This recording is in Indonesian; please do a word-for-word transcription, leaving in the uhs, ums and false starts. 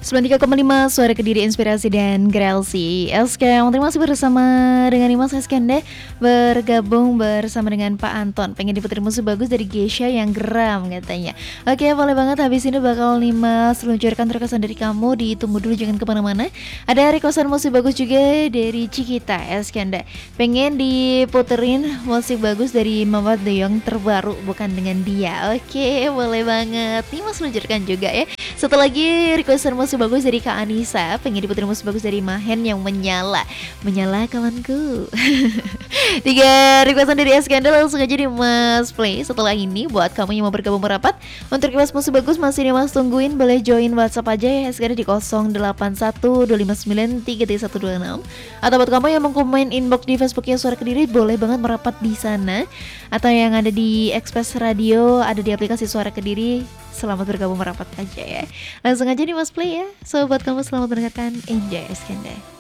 sembilan puluh tiga koma lima Suara Kediri, Inspirasi dan Kreasi. Eskem, terima kasih bersama dengan Imas Eskende bergabung bersama dengan Pak Anton. Pengen diputar musik bagus dari Geisha yang geram katanya. Oke, boleh banget. Habis ini bakal Nimas luncurkan terkesan dari kamu. Ditunggu dulu, jangan kemana-mana. Ada requestan musik bagus juga dari Cikita Eskende. Pengen diputerin musik bagus dari Mama Deyong terbaru, bukan dengan dia. Oke, boleh banget. Nimas luncurkan juga ya. Satu lagi requestan musik bagus dari Kak Anissa. Pengen diputar musik bagus dari Mahen yang menyala. Menyala kawanku. Tiga requestan dari Eskandal, langsung aja di Mas Play. Setelah ini buat kamu yang mau bergabung merapat untuk request musik bagus masih nih Mas tungguin. Boleh join WhatsApp aja ya Eskandal di nol delapan satu dua lima sembilan tiga tiga satu dua enam. Atau buat kamu yang mau komen inbox di Facebooknya Suara Kediri, boleh banget merapat di sana. Atau yang ada di Express Radio, ada di aplikasi Suara Kediri. Selamat bergabung merapat aja ya. Langsung aja nih Mas Play ya. So buat kamu selamat mendengarkan. Enjoy Eskandar.